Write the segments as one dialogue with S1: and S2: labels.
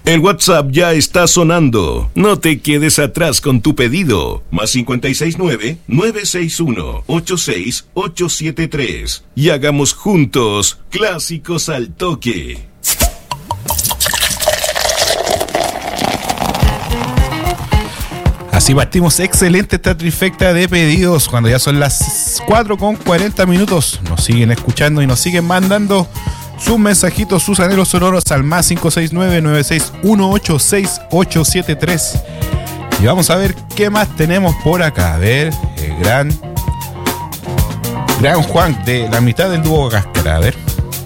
S1: El WhatsApp ya está sonando. No te quedes atrás con tu pedido. Más 569-961-86873. Y hagamos juntos Clásicos al Toque.
S2: Así partimos excelente esta trifecta de pedidos cuando ya son las 4:40. Nos siguen escuchando y nos siguen mandando sus mensajitos, sus anhelos sonoros al más 569-961-86873. Y vamos a ver qué más tenemos por acá. A ver, el gran Juan de la mitad del dúo Cáscara. A ver.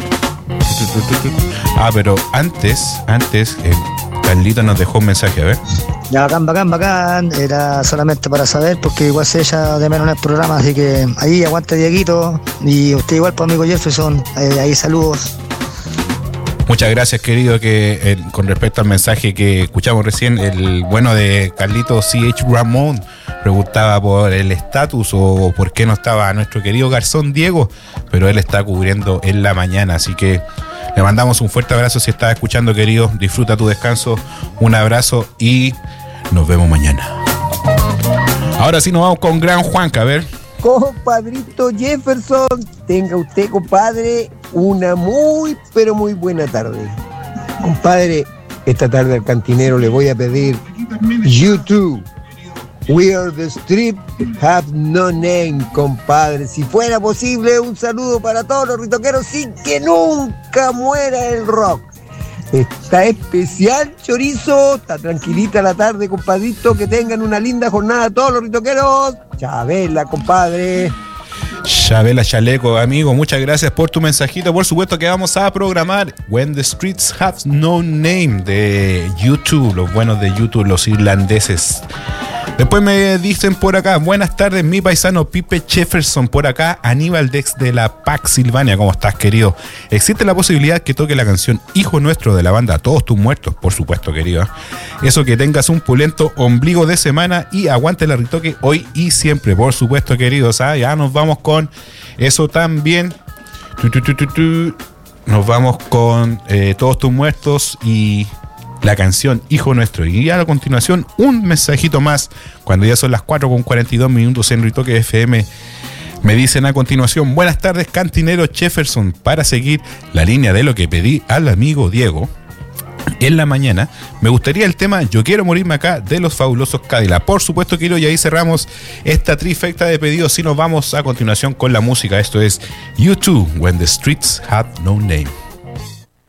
S2: Pero antes Carlito nos dejó un mensaje, a ver.
S3: Ya, bacán. Era solamente para saber, porque igual se echa de menos en el programa, así que ahí aguante Dieguito. Y usted igual, pues amigo Jefferson, ahí saludos.
S2: Muchas gracias, querido, que con respecto al mensaje que escuchamos recién, el bueno de Carlito C.H. Ramón preguntaba por el estatus o por qué no estaba nuestro querido garzón Diego, pero él está cubriendo en la mañana, así que le mandamos un fuerte abrazo si estás escuchando, querido. Disfruta tu descanso, un abrazo y nos vemos mañana. Ahora sí nos vamos con Gran Juanca, a ver.
S4: Compadrito Jefferson, tenga usted, compadre, una muy, pero muy buena tarde. Compadre, esta tarde al cantinero le voy a pedir U2, We Are the Street, Have No Name, compadre. Si fuera posible, un saludo para todos los ritoqueros sin que nunca muera el rock. Está especial, chorizo. Está tranquilita la tarde, compadrito. Que tengan una linda jornada todos los ritoqueros. Chabela, compadre.
S2: Chabela Chaleco, amigo, muchas gracias por tu mensajito. Por supuesto que vamos a programar When the Streets Have No Name de U2, los buenos de U2, los irlandeses. Después me dicen por acá, buenas tardes, mi paisano Pipe Jefferson, por acá, Aníbal Dex de la PAC Silvania, ¿cómo estás, querido? ¿Existe la posibilidad que toque la canción Hijo Nuestro de la banda Todos Tus Muertos? Por supuesto, querido. Eso, que tengas un pulento ombligo de semana y aguante la ritoque hoy y siempre, por supuesto, queridos. Ya nos vamos con eso también. Nos vamos con Todos Tus Muertos y la canción Hijo Nuestro. Y a continuación un mensajito más cuando ya son las 4:42 en Ritoque FM. Me dicen a continuación: buenas tardes, cantinero Jefferson. Para seguir la línea de lo que pedí al amigo Diego en la mañana, me gustaría el tema Yo Quiero Morirme Acá de los Fabulosos Cadillacs. Por supuesto, quiero, y ahí cerramos esta trifecta de pedidos y nos vamos a continuación con la música. Esto es U2, When the Streets Have No Name.